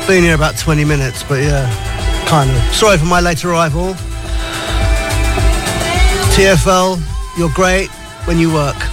Been here about 20 minutes, but yeah, kind of. Sorry for my late arrival. TFL, you're great when you work.